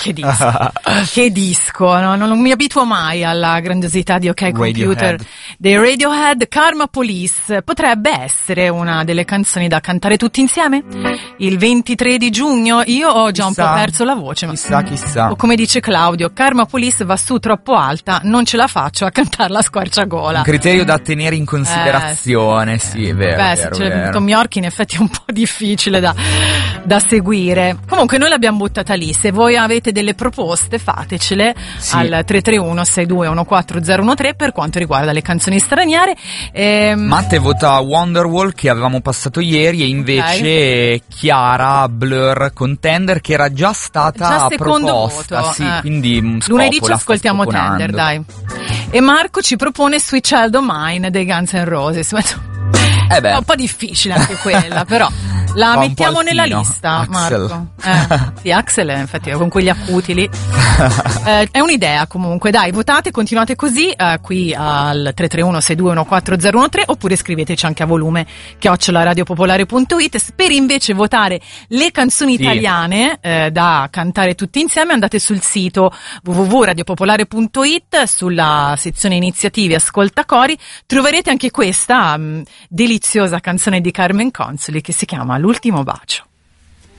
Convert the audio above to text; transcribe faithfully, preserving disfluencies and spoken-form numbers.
che disco, che disco, no? non, non mi abituo mai alla grandiosità di OK Computer Radiohead. dei Radiohead. Karma Police potrebbe essere una delle canzoni da cantare tutti insieme il ventitré di giugno. Io ho già Chissà, un po' perso la voce, ma chissà, chissà. o come dice Claudio, Karma Police va su troppo alta, non ce la faccio a cantarla a squarciagola. Un criterio da tenere in considerazione, Eh, sì, è vero, Beh, è vero, se c'è vero. Tom York in effetti è un po' difficile da, da seguire. Comunque noi l'abbiamo buttata lì. Se voi avete delle proposte fatecele Sì. al tre tre uno sei due uno quattro zero uno tre per quanto riguarda le canzoni straniere. Ehm, Matte vota Wonderwall che avevamo passato ieri e invece Chiara Blur Contender che era già stata già secondo proposta, voto, sì, eh. quindi mm, lunedì ci scopola, sta ascoltiamo scoponando. Tender, dai. E Marco ci propone Sweet Child O' Mine dei Guns N' Roses. Eh beh. È un po' difficile anche quella, però la Va un mettiamo po' nella alpino, lista, Axel. Marco. Eh, sì, Axel, eh, infatti, con quegli acuti lì. Eh, è un'idea comunque, dai, votate, continuate così, eh, qui al tre tre uno sei due uno quattro zero uno tre, oppure scriveteci anche a volume chiocciola radiopopolare punto it. Per invece votare le canzoni Sì. italiane eh, da cantare tutti insieme, andate sul sito w w w punto radiopopolare punto it, sulla sezione iniziative Ascolta Cori, troverete anche questa mh, deliziosa canzone di Carmen Consoli che si chiama L'ultimo bacio.